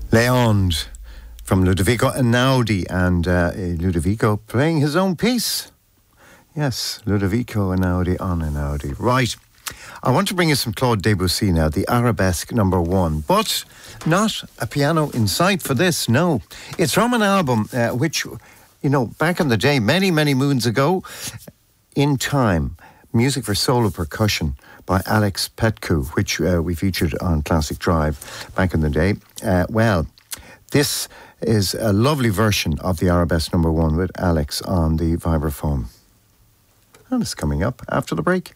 Leond from Ludovico Einaudi, and Ludovico playing his own piece. Yes, Ludovico Einaudi on Einaudi. Right, I want to bring you some Claude Debussy now, the Arabesque number 1, but not a piano in sight for this, no. It's from an album which, you know, back in the day, many, many moons ago, In Time, music for solo percussion by Alex Petcu, which we featured on Classic Drive back in the day. Well, this is a lovely version of the Arabesque number 1 with Alex on the vibraphone. And it's coming up after the break.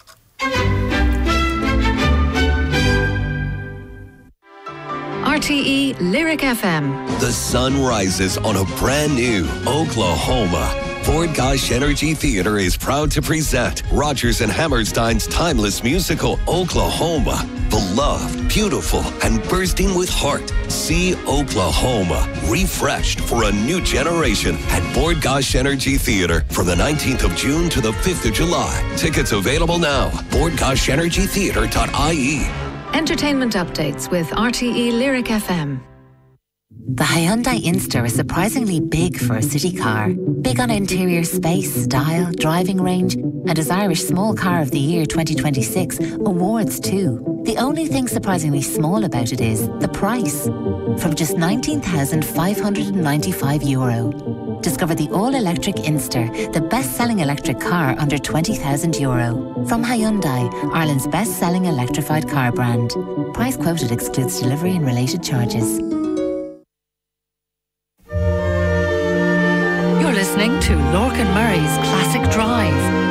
RTE Lyric FM. The sun rises on a brand new Oklahoma. Ford Gosh Energy Theater is proud to present Rodgers and Hammerstein's timeless musical, Oklahoma. Beloved, beautiful, and bursting with heart. See Oklahoma, refreshed for a new generation at Ford Gosh Energy Theater from the 19th of June to the 5th of July. Tickets available now. FordGoshEnergyTheater.ie. Entertainment updates with RTE Lyric FM. The Hyundai Inster is surprisingly big for a city car. Big on interior space, style, driving range, and as Irish Small Car of the Year 2026 awards too. The only thing surprisingly small about it is the price. From just €19,595. Discover the all-electric Inster, the best-selling electric car under €20,000. From Hyundai, Ireland's best-selling electrified car brand. Price quoted excludes delivery and related charges. Listening to Lorcan Murray's Classic Drive.